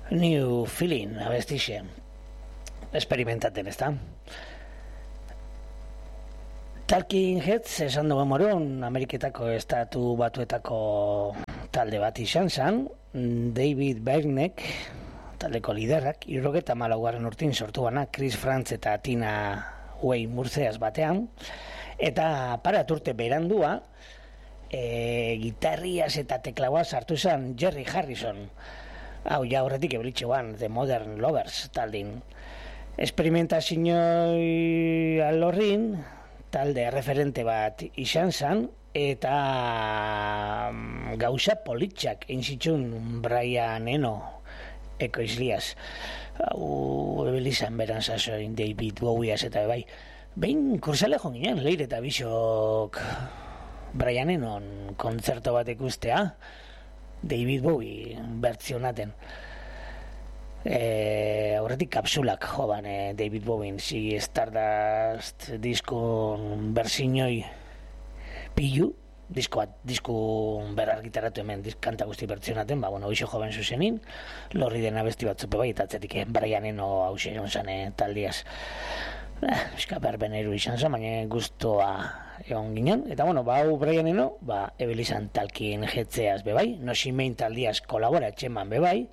New Feeling, abestixe. Esperimentaten, ezta? Talking Heads esan dugu moron, Ameriketako estatu batuetako talde bat izan zen, David Byrnek, taldeko liderrak, 74. urtin sortu bana, Chris Frantz eta Tina Wey Murceas batean, eta parat urte berandua, gitarriaz eta teklauaz hartu zen Jerry Harrison. Hau, ja horretik ebilitxean, The Modern Lovers taldin. Esperimentazioi alorrin, talde referente bat izan zen, eta gauza politxak einzitzun Brian Eno ekoizliaz. Hau, ebilizan beran zazoin David Bowieaz eta bai. Behin kursale joan ginen, leire eta bisok Brian Enon kontzerto bat ikustea, David Bowie bertzionaten. Horretik kapsulak joban David Bowie si Stardust diskun berzinoi pilu, disku berargitaratu hemen kanta guzti bertzionaten, hoixo joven zuzenin, lorri dena besti batzupe bai, eta atzetik Brian Eno hause egon zane taldiaz. Eskaper beneru izan zen, baina guztua egon ginen. Eta hau Brian Eno, ebilizan Talking Headseaz bebai, Nosimein taldiaz kolabora etxeman bebai,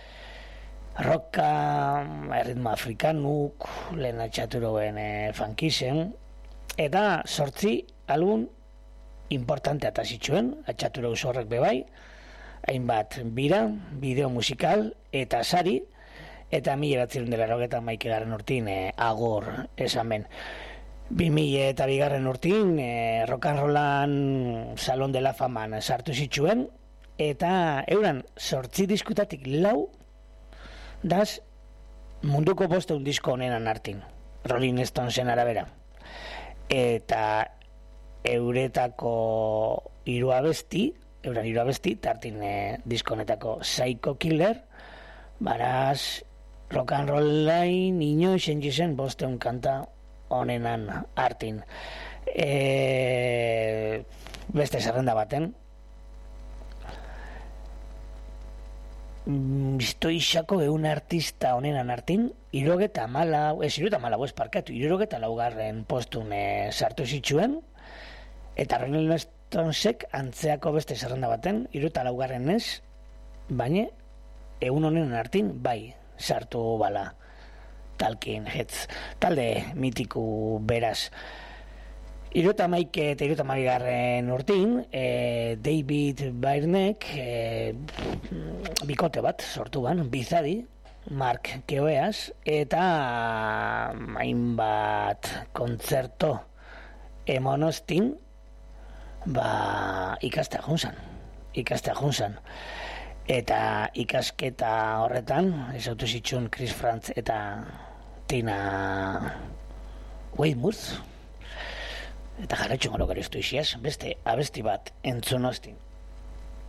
rocka, erritmo afrikanuk, lehen atxaturoen funkizen, eta 8 album importante atazitxuen, atxaturo usorrek bebai, hainbat bira, bideo musikal, eta sari, eta 1980 urtin agor esan ben. 2002 urtin rock and rollan Salon de la Faman sartu zituen, eta euran 8 diskutatik 4 daz munduko 500 disko honenan hartin, Rolling Stonesen arabera. Eta euretako 3 abesti, tartin disko honetako Psycho Killer, baraz rock and roll lain inoiz engizen 500 kanta honenan hartin. Beste zerrenda baten, Historiako egun artista honenan hartin, 74. postun sartu zituen, eta Rolling Stonesek antzeako beste zerrenda baten, 74. baina egun honenan hartin, bai, sartu bala Talking Heads. Talde mitiku beraz. 71. eta 72. urtin, David Byrnek bikote bat sortu ban, bizadi, Mark Keoeaz, eta hainbat kontzerto emonostin ikastea junzan. Eta ikasketa horretan, ezautu zitsun Chris Frantz eta Tina Weymouth, eta jarretxun gero gero beste abesti bat entzun ostin.